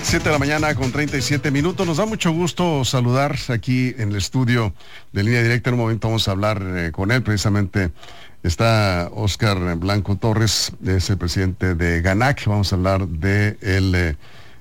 7 de la mañana con 37 minutos. Nos da mucho gusto saludar aquí en el estudio de Línea Directa. En un momento vamos a hablar con él. Precisamente está Óscar Blanco Torres, es el presidente de GANAC. Vamos a hablar del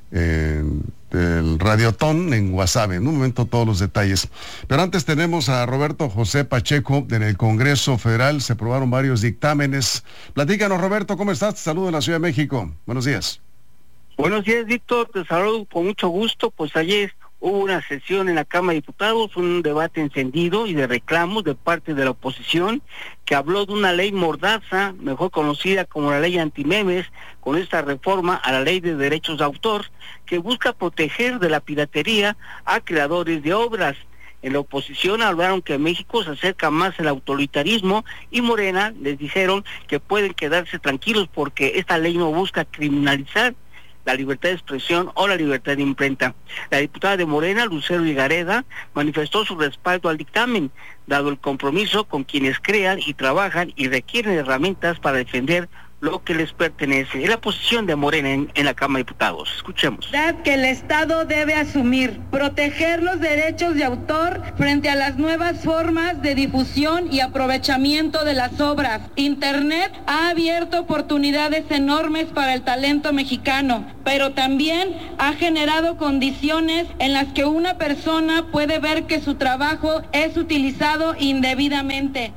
Radiotón en Guasave. En un momento todos los detalles. Pero antes tenemos a Roberto José Pacheco en el Congreso Federal. Se aprobaron varios dictámenes. Platícanos, Roberto, ¿cómo estás? Te saludo en la Ciudad de México. Buenos días. Buenos días, Víctor, te saludo con mucho gusto. Pues ayer hubo una sesión en la Cámara de Diputados, un debate encendido y de reclamos de parte de la oposición, que habló de una ley mordaza, mejor conocida como la ley antimemes, con esta reforma a la ley de derechos de autor, que busca proteger de la piratería a creadores de obras. En la oposición hablaron que México se acerca más al autoritarismo y Morena les dijeron que pueden quedarse tranquilos porque esta ley no busca criminalizar la libertad de expresión o la libertad de imprenta. La diputada de Morena, Lucero Higareda, manifestó su respaldo al dictamen, dado el compromiso con quienes crean y trabajan y requieren herramientas para defender lo que les pertenece. Es la posición de Morena en la Cámara de Diputados. Escuchemos. Que el Estado debe asumir, proteger los derechos de autor frente a las nuevas formas de difusión y aprovechamiento de las obras. Internet ha abierto oportunidades enormes para el talento mexicano, pero también ha generado condiciones en las que una persona puede ver que su trabajo es utilizado indebidamente.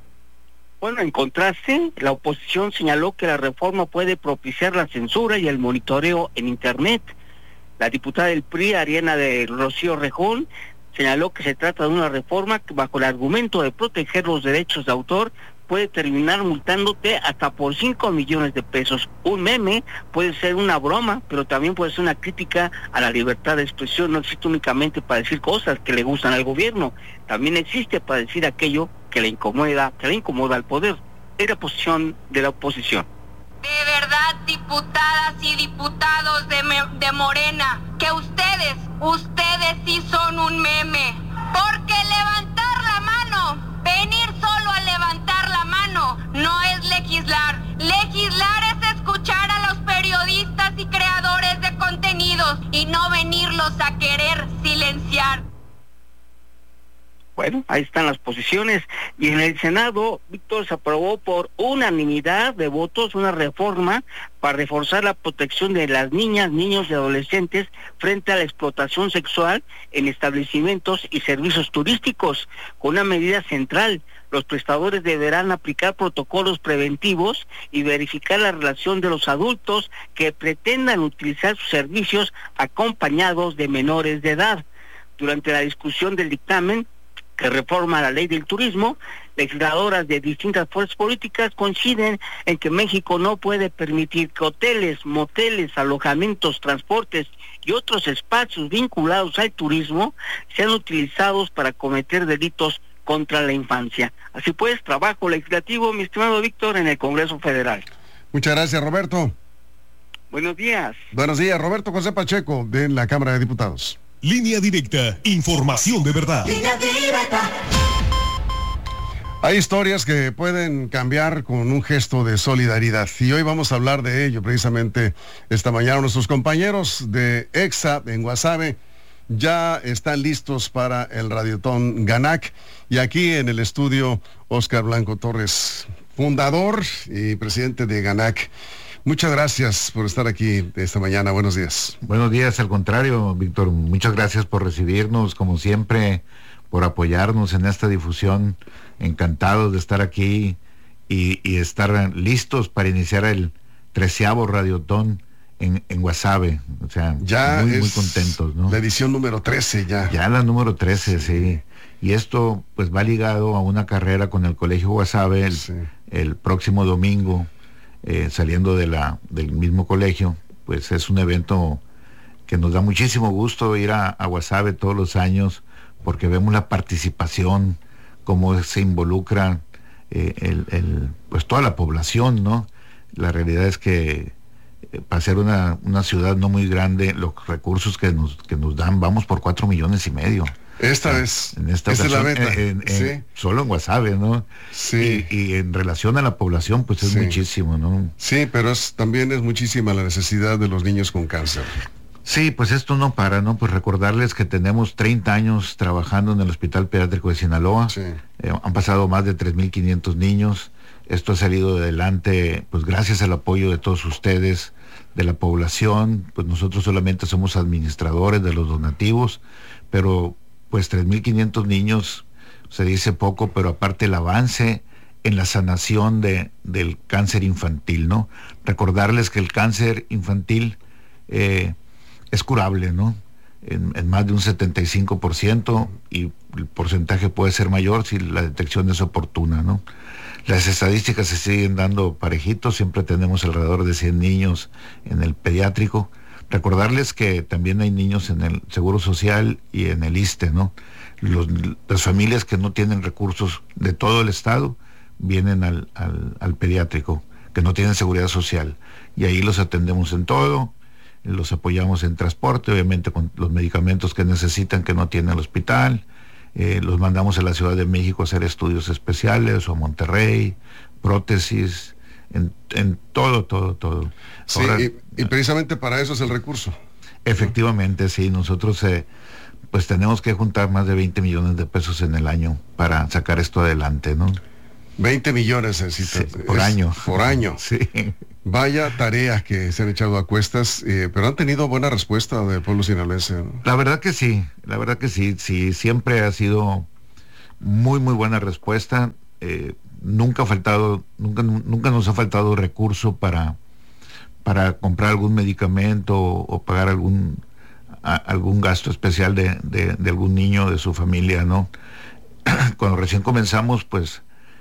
Bueno, en contraste, la oposición señaló que la reforma puede propiciar la censura y el monitoreo en Internet. La diputada del PRI, Ariana de Rocío Rejón, señaló que se trata de una reforma que, bajo el argumento de proteger los derechos de autor, puede terminar multándote hasta por 5 millones de pesos. Un meme puede ser una broma, pero también puede ser una crítica a la libertad de expresión. No existe únicamente para decir cosas que le gustan al gobierno, también existe para decir aquello que le incomoda al poder. Es la posición de la oposición. De verdad, diputadas y diputados de Morena, que ustedes sí son un meme, porque levantar la mano, venir solo a levantar la mano, no es legislar. Legislar es escuchar a los periodistas y creadores de contenidos y no venirlos a querer silenciar. Bueno, ahí están las posiciones. Y en el Senado, Víctor, se aprobó por unanimidad de votos una reforma para reforzar la protección de las niñas, niños y adolescentes frente a la explotación sexual en establecimientos y servicios turísticos, con una medida central. Los prestadores deberán aplicar protocolos preventivos y verificar la relación de los adultos que pretendan utilizar sus servicios acompañados de menores de edad. Durante la discusión del dictamen que reforma la ley del turismo, legisladoras de distintas fuerzas políticas coinciden en que México no puede permitir que hoteles, moteles, alojamientos, transportes y otros espacios vinculados al turismo sean utilizados para cometer delitos contra la infancia. Así pues, trabajo legislativo, mi estimado Víctor, en el Congreso Federal. Muchas gracias, Roberto. Buenos días. Buenos días, Roberto José Pacheco, de la Cámara de Diputados. Línea Directa, información de verdad. Línea Directa. Hay historias que pueden cambiar con un gesto de solidaridad y hoy vamos a hablar de ello. Precisamente esta mañana nuestros compañeros de EXA en Guasave ya están listos para el Radiotón GANAC y aquí en el estudio Óscar Blanco Torres, fundador y presidente de GANAC. Muchas gracias por estar aquí esta mañana. Buenos días. Buenos días, al contrario, Víctor, muchas gracias por recibirnos, como siempre, por apoyarnos en esta difusión. Encantados de estar aquí y estar listos para iniciar el 13º Radiotón en Guasave. O sea, ya muy contentos, ¿no? La edición número 13 ya. Ya la número 13, sí. Y esto pues va ligado a una carrera con el Colegio Guasave el próximo domingo. Saliendo del mismo colegio, pues es un evento que nos da muchísimo gusto ir a Guasave todos los años, porque vemos la participación, cómo se involucra pues toda la población, ¿no? La realidad es que para ser una ciudad no muy grande, los recursos que nos dan, vamos por 4,5 millones. Esta vez, en esta es la ocasión, meta. Sí. Solo en Guasave, ¿no? Sí. Y en relación a la población, pues es muchísimo, ¿no? Sí, pero también es muchísima la necesidad de los niños con cáncer. Sí, pues esto no para, ¿no? Pues recordarles que tenemos 30 años trabajando en el Hospital Pediátrico de Sinaloa. Sí. Han pasado más de 3,500 niños. Esto ha salido adelante, pues gracias al apoyo de todos ustedes, de la población. Pues nosotros solamente somos administradores de los donativos, pero pues 3,500 niños, se dice poco, pero aparte el avance en la sanación del cáncer infantil, ¿no? Recordarles que el cáncer infantil es curable, ¿no? En más de un 75%, y el porcentaje puede ser mayor si la detección es oportuna, ¿no? Las estadísticas se siguen dando parejitos, siempre tenemos alrededor de 100 niños en el pediátrico. Recordarles que también hay niños en el Seguro Social y en el ISSSTE, ¿no? Las familias que no tienen recursos de todo el estado vienen al pediátrico, que no tienen seguridad social, y ahí los atendemos en todo. Los apoyamos en transporte, obviamente con los medicamentos que necesitan que no tiene el hospital. Los mandamos a la Ciudad de México a hacer estudios especiales, o a Monterrey, prótesis, en todo. Sí, ahora, y precisamente para eso es el recurso. Efectivamente, sí, nosotros pues tenemos que juntar más de 20 millones de pesos en el año para sacar esto adelante, ¿no? 20 millones necesitan. Sí, por año. Por año. Sí. Vaya tareas que se han echado a cuestas, pero han tenido buena respuesta del pueblo sinaloense, ¿no? La verdad que sí, siempre ha sido muy buena respuesta. Nunca nos ha faltado recurso para comprar algún medicamento o pagar algún gasto especial de algún niño de su familia, ¿no? Cuando recién comenzamos, pues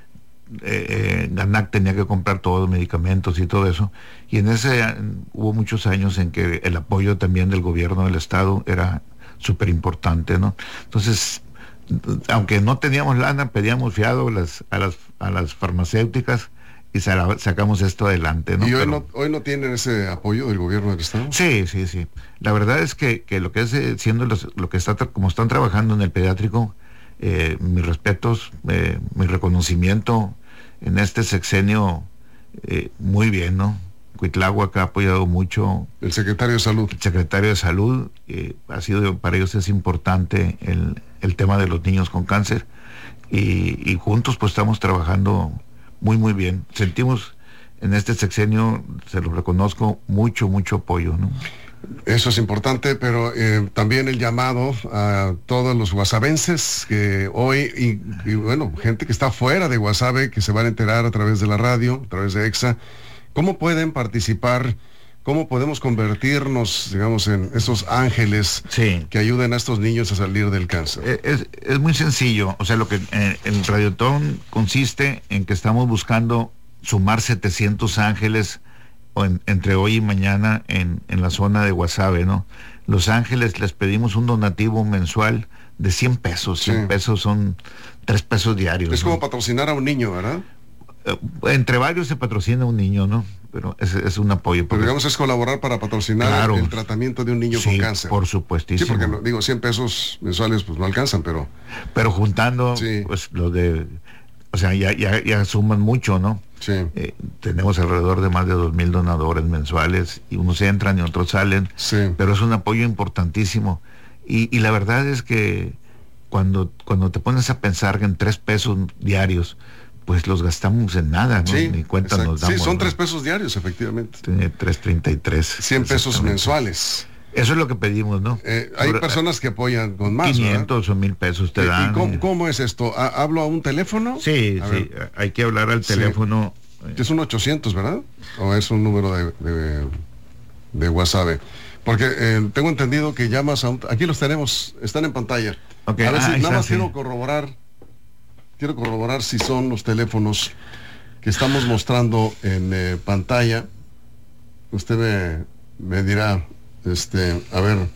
GANAC tenía que comprar todos los medicamentos y todo eso, y hubo muchos años en que el apoyo también del gobierno del estado era súper importante, ¿no? Entonces, aunque no teníamos lana, pedíamos fiado a las farmacéuticas y sacamos esto adelante, ¿no? ¿Y hoy no tienen ese apoyo del gobierno del estado? Sí. La verdad es que lo que es siendo lo que como están trabajando en el pediátrico, mis respetos, mi reconocimiento en este sexenio, muy bien, ¿no? Cuitláhuac ha apoyado mucho. El secretario de Salud. El secretario de Salud, para ellos es importante el tema de los niños con cáncer, y juntos pues estamos trabajando muy bien. Sentimos en este sexenio, se lo reconozco, mucho apoyo, ¿no? Eso es importante, pero también el llamado a todos los guasabenses que hoy, y bueno, gente que está fuera de Guasave, que se van a enterar a través de la radio, a través de EXA, ¿cómo pueden participar? ¿Cómo podemos convertirnos, digamos, en esos ángeles que ayuden a estos niños a salir del cáncer? Es muy sencillo. O sea, lo que el Radiotón consiste en que estamos buscando sumar 700 ángeles entre hoy y mañana en la zona de Guasave, ¿no? Los Ángeles les pedimos un donativo mensual de 100 pesos. 100 pesos son 3 pesos diarios. Es, ¿no?, como ¿no? patrocinar a un niño, ¿verdad? Entre varios se patrocina un niño, ¿no? Pero es un apoyo. Pero digamos, es colaborar para patrocinar el tratamiento de un niño con cáncer. Por supuestísimo. Sí, porque digo, 100 pesos mensuales pues no alcanzan, pero juntando, pues lo de... O sea, ya suman mucho, ¿no? Sí. Tenemos alrededor de más de 2,000 donadores mensuales, y unos entran y otros salen, pero es un apoyo importantísimo. Y la verdad es que cuando te pones a pensar que en 3 pesos diarios, pues los gastamos en nada, ¿no? Ni cuenta nos damos. Sí, son 3 ¿no? pesos diarios, efectivamente. Tiene 3.33. 100 pesos mensuales. Eso es lo que pedimos, ¿no? Hay personas que apoyan con más, 500 ¿verdad? o 1,000 pesos te dan. ¿Y cómo es esto? ¿Hablo a un teléfono? Sí, hay que hablar al teléfono. Es un 800, ¿verdad? ¿O es un número de WhatsApp? Porque tengo entendido que llamas a un... Aquí los tenemos, están en pantalla. Okay. A ver si nada más quiero corroborar si son los teléfonos que estamos mostrando en pantalla. Usted me dirá... a ver,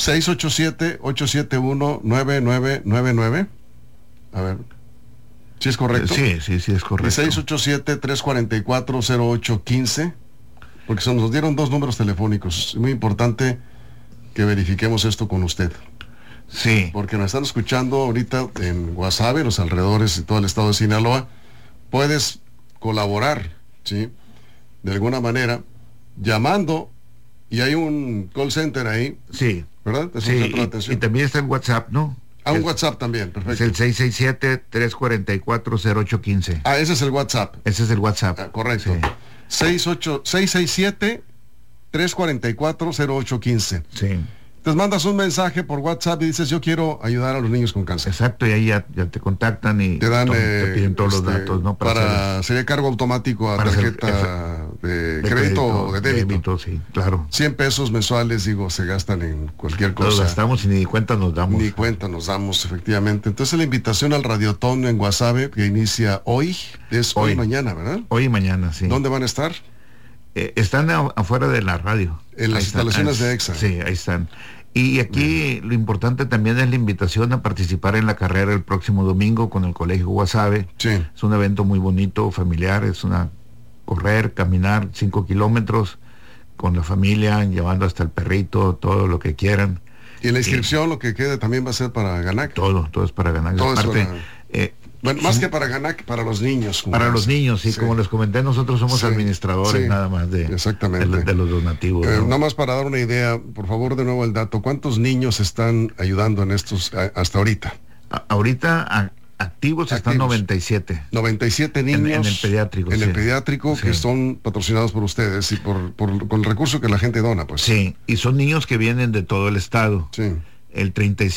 687-871-9999. A ver, ¿sí es correcto? Sí, es correcto. Y 687-344-0815, porque nos dieron 2 números telefónicos. Es muy importante que verifiquemos esto con usted. Sí. Porque nos están escuchando ahorita en Guasave, los alrededores y todo el estado de Sinaloa. Puedes colaborar, ¿sí?, de alguna manera, llamando Y hay un call center ahí. Sí. ¿Verdad? Es un Sí, centro de atención. y también está el WhatsApp, ¿no? Un WhatsApp también, perfecto. Es el 667-344-0815. Ese es el WhatsApp. Ese es el WhatsApp. Correcto. Sí. 667-344-0815. Sí. Entonces mandas un mensaje por WhatsApp y dices, yo quiero ayudar a los niños con cáncer. Exacto, y ahí ya te contactan y te dan, te piden todos los datos, ¿no? Sería cargo automático a tarjeta de crédito o de débito. Sí, claro. 100 pesos mensuales, digo, se gastan en cualquier cosa. Los gastamos y ni cuenta nos damos. Ni cuenta nos damos, efectivamente. Entonces la invitación al Radiotón en Guasave, que inicia hoy, es hoy y mañana, ¿verdad? Hoy y mañana, sí. ¿Dónde van a estar? Están afuera de la radio. En las instalaciones de EXA. Sí, ahí están. Y aquí lo importante también es la invitación a participar en la carrera el próximo domingo con el Colegio Guasave. Sí. Es un evento muy bonito, familiar, es correr, caminar 5 kilómetros con la familia, llevando hasta el perrito, todo lo que quieran. Y la inscripción, lo que quede también va a ser para GANAC. Todo es para GANAC. Todo es para... Bueno, más que para GANAC, para los niños. Para los niños, sí, como les comenté, nosotros somos administradores nada más exactamente. de los donativos. Nada más para dar una idea, por favor, de nuevo el dato. ¿Cuántos niños están ayudando en estos hasta ahorita? Ahorita activos están 97. 97 niños. En el pediátrico. En el pediátrico, que son patrocinados por ustedes y con el recurso que la gente dona, pues. Sí, y son niños que vienen de todo el estado. Sí. El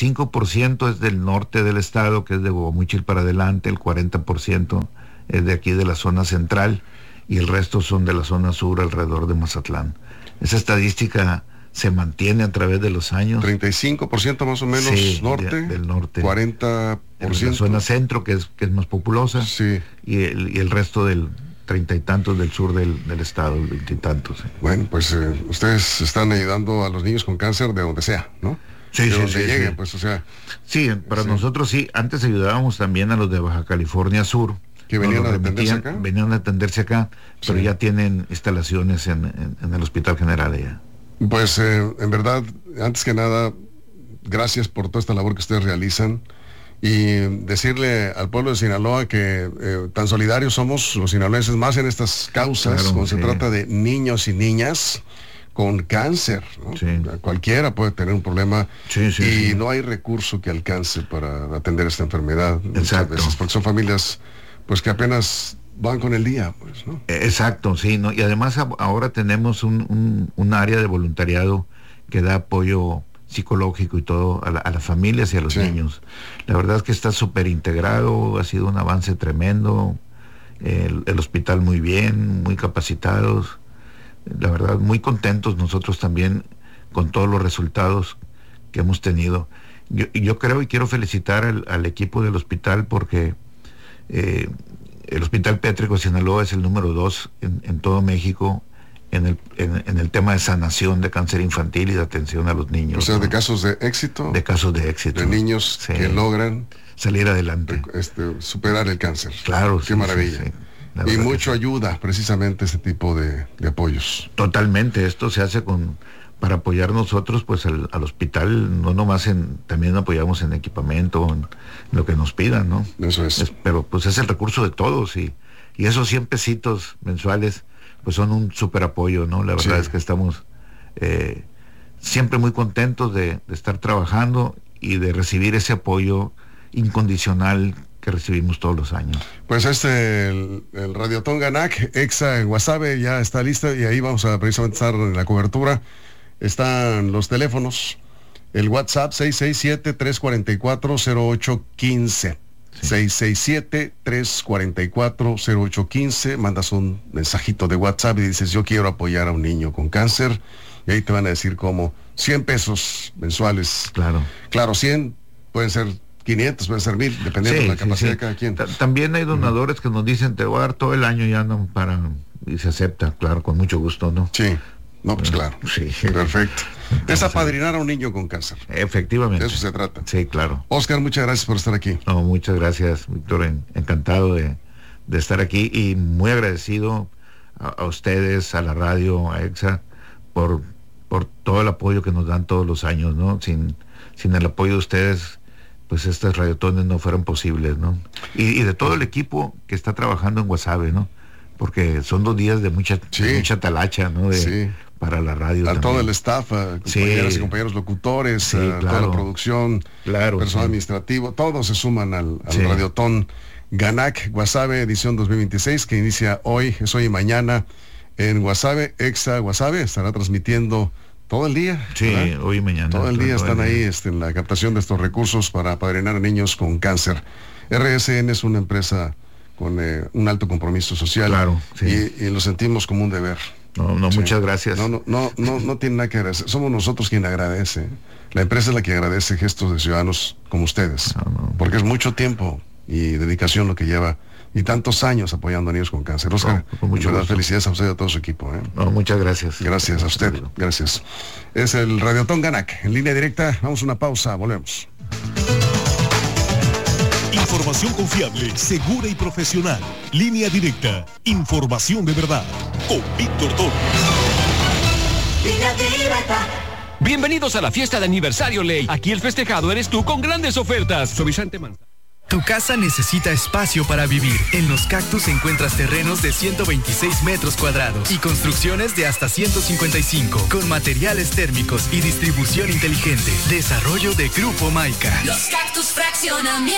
35% es del norte del estado, que es de Huamuchil para adelante, el 40% es de aquí de la zona central y el resto son de la zona sur alrededor de Mazatlán. Esa estadística se mantiene a través de los años. 35% más o menos norte, del norte. 40%. En la zona centro, que es más populosa, sí. y el resto del 30 y tantos del sur del estado, 20 y tantos. Bueno, pues ustedes están ayudando a los niños con cáncer de donde sea, ¿no? Sí, de donde lleguen, pues, o sea. Sí, para nosotros sí. Antes ayudábamos también a los de Baja California Sur. Que venían a atenderse acá. Venían a atenderse acá, pero ya tienen instalaciones en el Hospital General allá. Pues, en verdad, antes que nada, gracias por toda esta labor que ustedes realizan. Y decirle al pueblo de Sinaloa que tan solidarios somos los sinaloenses, más en estas causas, cuando se trata de niños y niñas con cáncer, ¿no? Sí. Cualquiera puede tener un problema y no hay recurso que alcance para atender esta enfermedad. Exacto. Muchas veces, porque son familias pues que apenas van con el día, pues, ¿no? Exacto, sí, ¿no? Y además ahora tenemos un área de voluntariado que da apoyo psicológico y todo a las familias y a los niños. La verdad es que está súper integrado, ha sido un avance tremendo, el hospital muy bien, muy capacitados. La verdad, muy contentos nosotros también con todos los resultados que hemos tenido. Yo creo y quiero felicitar al equipo del hospital porque el Hospital Pediátrico de Sinaloa es el número 2 en todo México en el tema de sanación de cáncer infantil y de atención a los niños. O sea, de casos de éxito. De casos de éxito. De niños que logran salir adelante. Superar el cáncer. Claro. Qué maravilla. Y mucho ayuda precisamente este tipo de apoyos. Totalmente, esto se hace para apoyar nosotros pues al hospital, no nomás también apoyamos en equipamiento, en lo que nos pidan, ¿no? Eso es. Pero pues es el recurso de todos y esos 100 pesitos mensuales pues son un súper apoyo, ¿no? La verdad es que estamos siempre muy contentos de estar trabajando y de recibir ese apoyo incondicional que recibimos todos los años. Pues el Radiotón GANAC, EXA en Guasave, ya está lista y ahí vamos a precisamente estar en la cobertura. Están los teléfonos, el WhatsApp 667-344-0815. 667-344-0815, mandas un mensajito de WhatsApp y dices yo quiero apoyar a un niño con cáncer y ahí te van a decir cómo 100 pesos mensuales. Claro, 100 pueden ser 500, pueden ser 1000, dependiendo de la capacidad de cada quien. También hay donadores que nos dicen te voy a dar todo el año ya no y se acepta, claro, con mucho gusto, ¿no? Sí. No, pues claro. Sí. Perfecto. Es apadrinar a un niño con cáncer. Efectivamente. De eso se trata. Sí, claro. Oscar, muchas gracias por estar aquí. No, muchas gracias, Víctor. Encantado de estar aquí y muy agradecido a ustedes, a la radio, a EXA, por todo el apoyo que nos dan todos los años, ¿no? Sin el apoyo de ustedes, pues estas radiotones no fueran posibles, ¿no? Y de todo el equipo que está trabajando en Guasave, ¿no? Porque son 2 días de mucha talacha, ¿no? para la radio. A todo el staff, a compañeras y compañeros locutores, a toda la producción, personal administrativo, todos se suman al Radiotón Ganac Guasave edición 2026 que inicia hoy, es hoy y mañana en Guasave. Exa Guasave estará transmitiendo todo el día. Sí, ¿verdad? Hoy y mañana. Todo el día están ahí en la captación de estos recursos para apadrinar a niños con cáncer. RSN es una empresa con un alto compromiso social. Claro, sí. Y lo sentimos como un deber. No, muchas gracias. No tiene nada que agradecer. Somos nosotros quien agradece. La empresa es la que agradece gestos de ciudadanos como ustedes. Porque es mucho tiempo y dedicación lo que lleva y tantos años apoyando a niños con cáncer. Oscar, muchas felicidades a usted y a todo su equipo. Muchas gracias. Gracias a usted. Gracias. Es el Radiotón Ganac en línea directa. Vamos a una pausa, volvemos. Información confiable, segura y profesional. Línea directa. Información de verdad. Con Víctor Toro. Línea directa. Bienvenidos a la fiesta de aniversario Ley. Aquí el festejado eres tú con grandes ofertas. Suavizante Manzana. Tu casa necesita espacio para vivir. En Los Cactus encuentras terrenos de 126 metros cuadrados y construcciones de hasta 155, con materiales térmicos y distribución inteligente. Desarrollo de Grupo Maica. Los Cactus Fraccionamiento.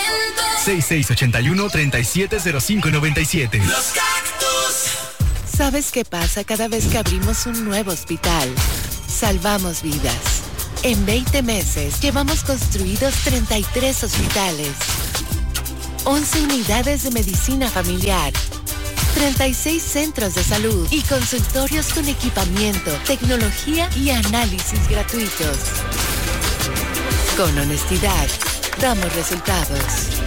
6681-370597. Los Cactus. ¿Sabes qué pasa cada vez que abrimos un nuevo hospital? Salvamos vidas. En 20 meses llevamos construidos 33 hospitales, 11 unidades de medicina familiar, 36 centros de salud y consultorios con equipamiento, tecnología y análisis gratuitos. Con honestidad, damos resultados.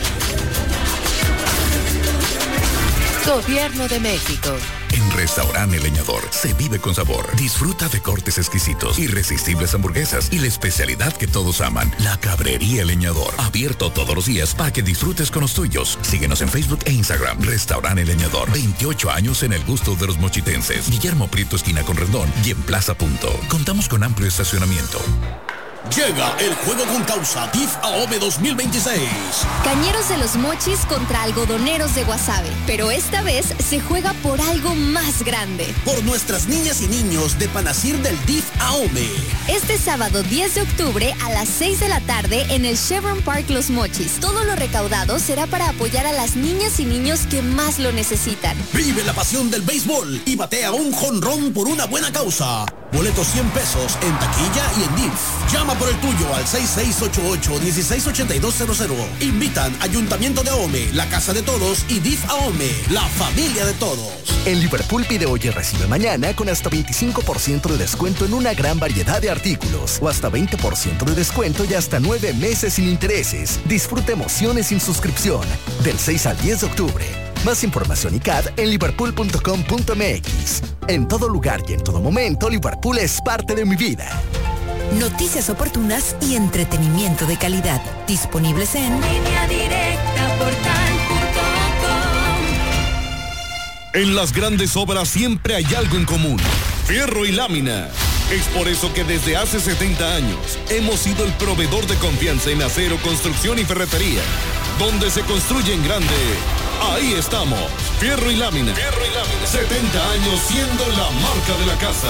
Gobierno de México. En Restaurante El Leñador se vive con sabor. Disfruta de cortes exquisitos, irresistibles hamburguesas y la especialidad que todos aman, la Cabrería El Leñador. Abierto todos los días para que disfrutes con los tuyos. Síguenos en Facebook e Instagram. Restaurante El Leñador. 28 años en el gusto de los mochitenses. Guillermo Prieto, esquina con Rendón y en Plaza Punto. Contamos con amplio estacionamiento. Llega el juego con causa DIF AOME 2026. Cañeros de los Mochis contra Algodoneros de Guasave. Pero esta vez se juega por algo más grande. Por nuestras niñas y niños de Panacir del DIF AOME. Este sábado 10 de octubre a las 6 de la tarde en el Chevron Park Los Mochis. Todo lo recaudado será para apoyar a las niñas y niños que más lo necesitan. Vive la pasión del béisbol y batea un jonrón por una buena causa. Boletos 100 pesos en taquilla y en DIF. Llama por el tuyo al 6688-168200. Invitan Ayuntamiento de Ahome, La Casa de Todos y DIF Ahome, la familia de todos. En Liverpool pide hoy y recibe mañana con hasta 25% de descuento en una gran variedad de artículos. O hasta 20% de descuento y hasta 9 meses sin intereses. Disfruta emociones sin suscripción. Del 6 al 10 de octubre. Más información y CAD en liverpool.com.mx. En todo lugar y en todo momento, Liverpool es parte de mi vida. Noticias oportunas y entretenimiento de calidad. Disponibles en Línea Directa Portal.com. En las grandes obras siempre hay algo en común: fierro y lámina. Es por eso que desde hace 70 años hemos sido el proveedor de confianza en acero, construcción y ferretería. Donde se construye en grande, ahí estamos. Fierro y lámina. 70 años siendo la marca de la casa.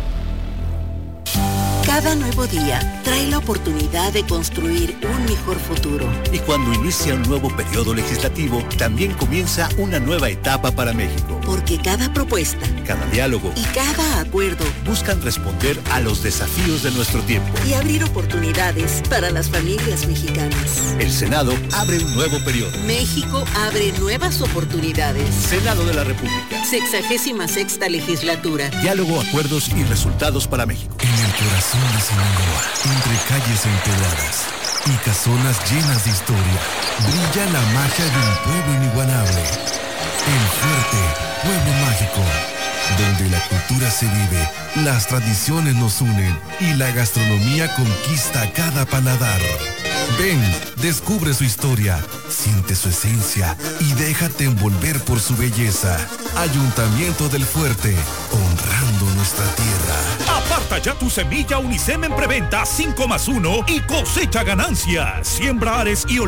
Cada nuevo día trae la oportunidad de construir un mejor futuro. Y cuando inicia un nuevo periodo legislativo, también comienza una nueva etapa para México. Porque cada propuesta, cada diálogo y cada acuerdo buscan responder a los desafíos de nuestro tiempo y abrir oportunidades para las familias mexicanas. El Senado abre un nuevo periodo. México abre nuevas oportunidades. Senado de la República. 66ª legislatura. Diálogo, acuerdos y resultados para México. En el corazón de Sinaloa, entre calles empedradas y casonas llenas de historia, brilla la magia de un pueblo inigualable. El Fuerte, pueblo mágico, donde la cultura se vive, las tradiciones nos unen y la gastronomía conquista cada paladar. Ven, descubre su historia, siente su esencia y déjate envolver por su belleza. Ayuntamiento del Fuerte, honrando nuestra tierra. Aparta ya tu semilla Unicem en preventa 5+1 y cosecha ganancias. Siembra Ares y